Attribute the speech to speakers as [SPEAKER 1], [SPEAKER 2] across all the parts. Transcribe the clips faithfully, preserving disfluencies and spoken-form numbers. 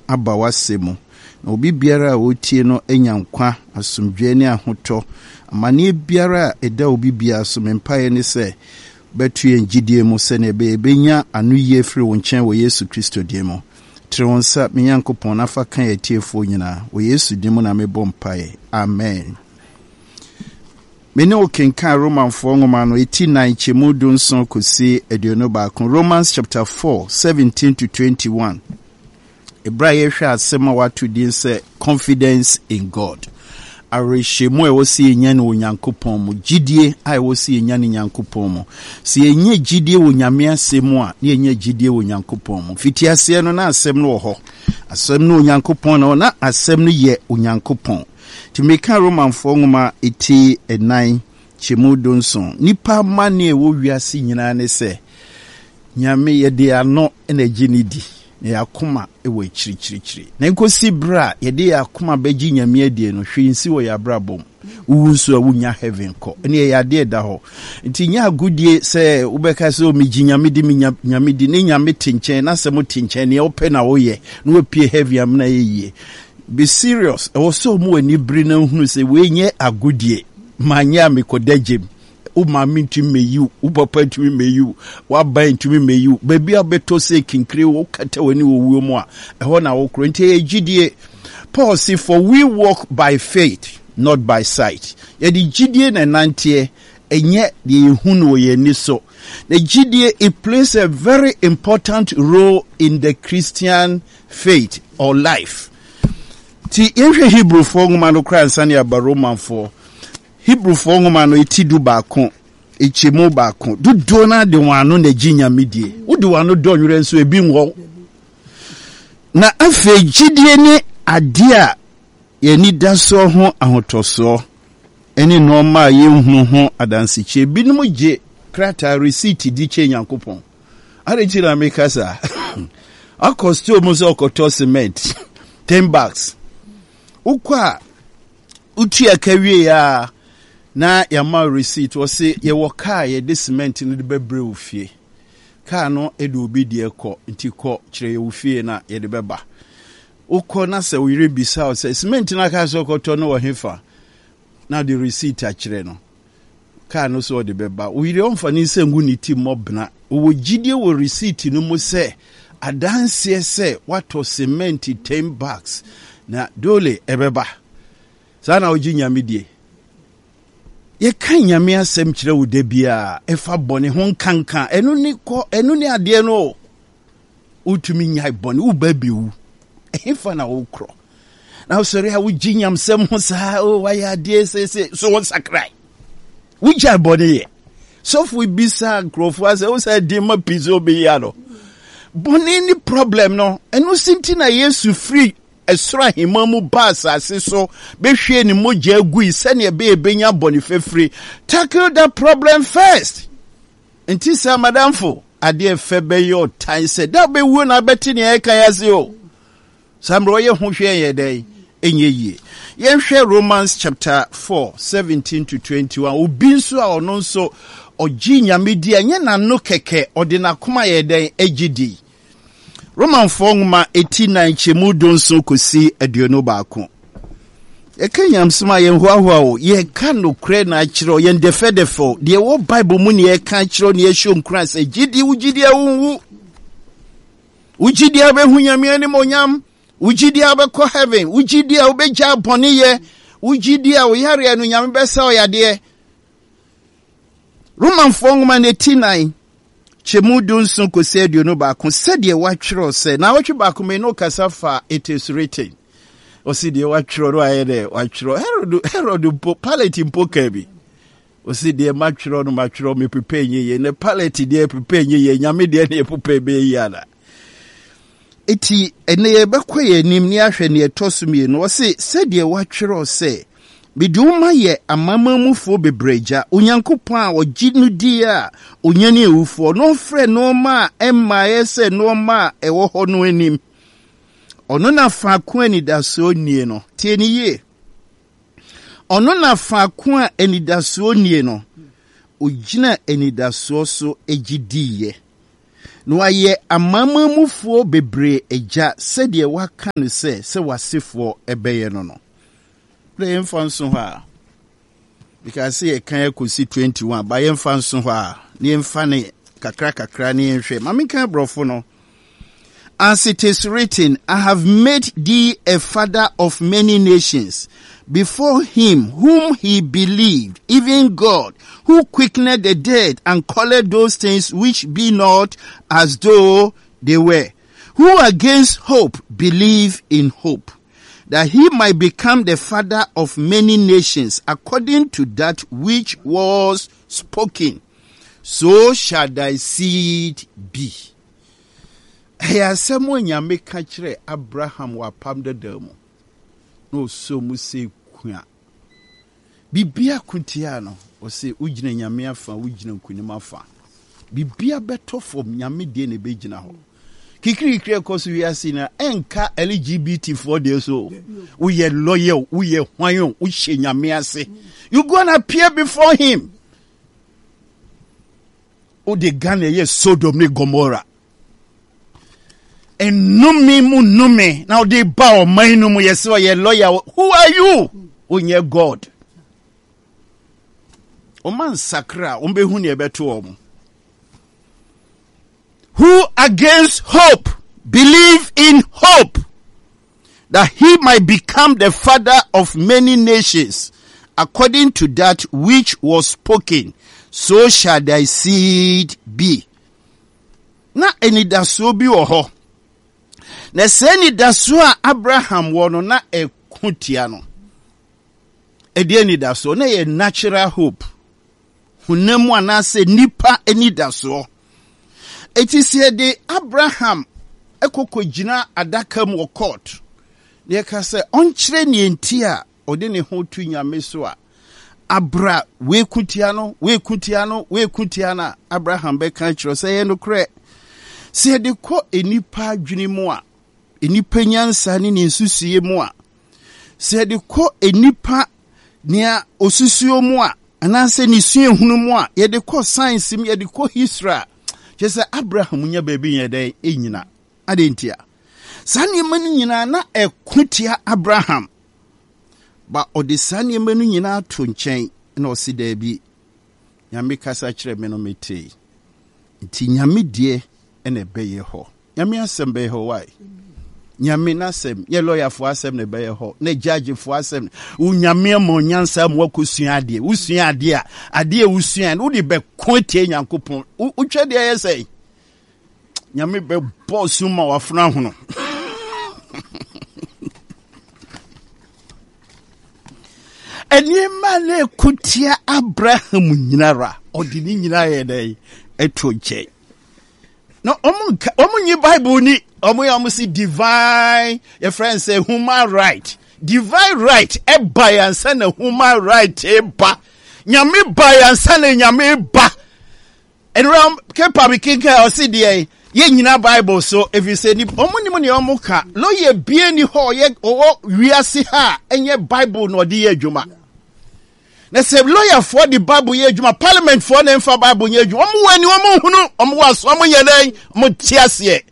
[SPEAKER 1] aba wasemu na obi biara a otie no enya nkwa asomdwe ne ahoto amane biara eda obi bia so mempae ne se betu engidie mu se ne be benya anoye firi wo nchen wo Yesu Kristo die mu Tronsa minyankopon na fa kan yetiefo nyina wo Yesu di mu na mebɔ mpae amen. Mene okenka Romanfo ngoma no eighty-nine chemu dunson kosi aduonu baako Romans chapter four seventeen to twenty-one. Ebra yehwe asɛm a wato din sɛ confidence in God. Arehemu e wosi enya ne Onyankopɔn mu gidie a wosi enya ne Nyankopɔn mu. Si enye gidie wo Nyame asɛm a ne enye gidie wo Nyankopɔn mu. Fitiase no na asɛm no wɔ hɔ. Asɛm no Onyankopɔn no na asɛm no yɛ Onyankopɔn. Timeka Romanfo ngoma eighty-nine chemu dunson. Nipa mane e wo wiase nyina ne sɛ Nyame ye de ano na gini di. Ne yakoma ewe chirichirichiri. Na nkosi bra yede yakoma beji Nyame adie no hwinsi wo ya brabom. Uwunso a wunya heaven ko. Ene yade da ho. Nti nya agudie se ubeka se o miji Nyame di Nyame di ne Nyame tinchen na se mo tinchen ne ope na wo ye. No opie heaven am na ye. Be serious. Also mu ani bri na hunu se we nye agudie. Manya mekodajem. U mami ntumi meyu, u papa ntumi meyu, wa ba ntumi meyu. Baby abeto se kinkire wo kata wani wo wuo mu a ehɔ na wo kro nti egidie. Paul say for we walk by faith not by sight. Ye di gidie na nante enye de ehunu ye ni so. The gidie it plays a very important role in the Christian faith or life. Ti ehwe Hebrew fo ngoma no kra nsa ne aba Roman fo Hebrew fo ngoma no etidu baako echemu baako dudo na de wano na ginya medie wodi wano do nwere nso ebi nwo na afa gidie ne ade a ye ni daso ho ahotoso eni normal ye hunu ho adansiche binum je krata receipt di che Nyankopon are chira mekasa akosto mo so okoto cement ten bags ukwa utia kawie ya na yama receipt wo se ye wo car ye de cement no de bebre wo fie car no e do obi de ekọ nti kọ kire wo fie na ye de beba ukọ na se wo yire bisa wo se cement na ka so koto no wo hefa na the receipt a kire no car no so de beba wo yire onfa ni se ngu ni ti mobna wo gidie wo receipt no mu se adanse se wato cement ten bags na dole ebeba sana oji Nyame die ye kan Nyame asem kire wo de bia efa bone ho nkankan enu ni ko enu ni ade no utumi nyai bone wo ba biwu efa na wo kro na sorry ha wo ji Nyam sem ho sa o wa ya ade se se so won sakrai wo ja bone ye so fu bisa krofo ase wo sa de ma pizo be ya no bone ni problem no enu sinti na Yesu free esra himamu basa asiso behwe ni moja agui sene ebe ebenya boni fefri. Tackle that problem first. Nti sa madamfo ade febe yo time said that be wu na beti ne eka yase o samro ye ho hwe ye dai enye yie ye hwe Romans chapter four seventeen to twenty-one obi nso a ono nso ogi Nyame di anye na no keke ode na koma ye dai agidi. Roman Fongma eighty-nine chemu donso kosi aduonu baako. E kan yamsema ye hwaahwa o ye kan no kre na akiro ye ndefedefo de wo Bible mu ne ye kan akiro ne ye show nkran se gidi ugidi awunwu ugidi abehu Nyame ani monyam ugidi abekọ heaven ugidi a obeja bone ye ugidi a oyare anu Nyame besa oyade. Roman Fongma eighty-nine chemu dunson kosi aduonu baako sede watwero se na watwe baako me no kasafa it is written osi de watwero ro ayede watwero herod herod po palette mpo kabi osi de matwero no matwero me prepare ye ne palette de prepare ye Nyame de ne prepare be yala eti ene ye bekọ ye nim ni ahwe ne etosumie no osi sede watwero se biduma ye amamamufo bebreja Onyankopon a oginu di a onyane ewufo no frɛ no ma emma yese no ma ewo ho no anim ono na fa ko anidaso nie no tie ni ye ono na fa ko anidaso nie no ogina anidaso so egidiye no aye amamamufuo bebre eja sede waka no se se wasefo ebeye no no play mfanso ha because say kan yakosi twenty-one ba ye mfanso ha ne mfa ne kakra kakra ne nhwe mame kan brofo no. As it is written, I have made thee a father of many nations, before him whom he believed, even God, who quickened the dead and called those things which be not as though they were, who against hope believe in hope, that he might become the father of many nations, according to that which was spoken. So shall thy seed be. Eya semo nyame ka kire Abraham wa pam dadamu no so mu se kua bibia kuntia no o se ugina nyame afa ugina kunima afa bibia beto fom nyame de ne begina ho kikiri kire koso wi asina enka L G B T for de so we ye loyal we ye hwan wo hye nyame ase you gonna appear before him o de Ghana ye Sodom ne Gomorrah. And numi mu numi. Now they bow mainumu yeso ye lawyer. Who are you? Unye God. Oman sakra umbe huni ebetu omu. Who against hope believe in hope, that he might become the father of many nations, according to that which was spoken, so shall thy seed be. Na eni daso bi oho. Na seni daso a Abraham wono na ekutia no. Edi eni daso na ye natural hope. Hunemu anase nipa eni daso. Eti se de Abraham ekoko jina adaka mu court. Ne ka se onkyere ne enti a ode ne ho tu nyame so a abra we kutia no we kutia no we kutia na Abraham be kan kyero se ye no kre se de ko enipa adwene mu a enipa nyansa ne ne nsusuye mu a se de ko enipa nia osusuo mu a anase ne sue hunu mu a ye de ko science mi ye de ko history Jese Abraham nya baby nya dai enyina adentia sane manu nyina na ekutia Abraham ba odi sane manu nyina to nchen na osi da bi nyame kasa kire me no mete nti nyame die ene beye ho nyame asem beye ho why nyame nasem ye lawyer fo asem ne beye ho na judge fo asem u nyame mo nyansa mo akosua ade usua ade a ade usua no de be kotie nyankopon utwa de yesai nyame be boss ma wafuna hono eni ma na kutia Abraham nyinara odini nyina ye dai etoche no omun omun yi Bible ni omun ya musi divine your friend say human right divine right e by ansa na human right e ba nyame by ansa na nyame ba enram ke pabikinka o si de ye nyina Bible so if you say ni omun ni mo ni omuka lo ye bie ni ho ye o wiase ha enye Bible no de ye adwuma na se lawyer for the Bible ye adwuma parliament for na mfa Bible ye adwuma omu wani omu hunu omu waso omu ye dan omu tiase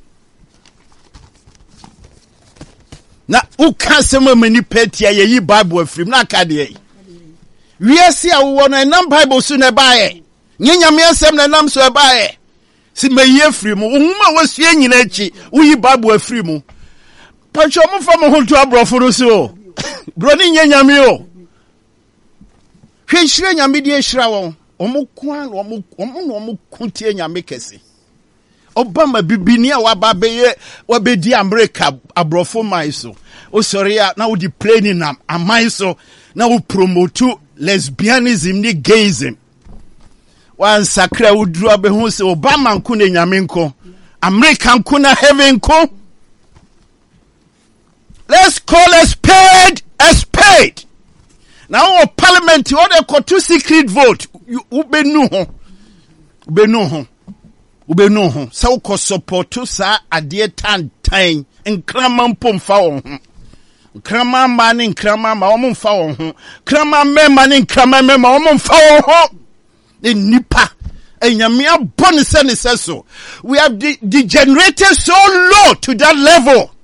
[SPEAKER 1] na uka sema mani petia ye yi Bible afrim na akade ye wiase a wo no enam Bible so na baaye nyanyame asem na nam so baaye si mayi afrim uhuma wasue nyina achi uyi Bible afrim pacho mu fa mo honto abrofo so bro ni nyanyame o hwehire nyame die hira won omukwan omu omu omu kuntie nyame kese Obama bibini a wababeye wabedi America abrofo mai so o sorry na wo di plane na amai so na wo promote lesbianism ni gayism wan sakra wudru abehu se Obama nko na nyame nko America nko na heaven nko. Let's call a spade a spade. Now parliament you order ko two secret vote ubenu ho ubenu ho ubenu ho sa ko support sa ade tantan nkrama mpomfa wo ho nkrama ma ne nkrama ma wo mfa wo ho nkrama mema ne nkrama mema wo mfa wo ho ne nipa enyamia boni se ne se so. We have de- degenerated so low to that level.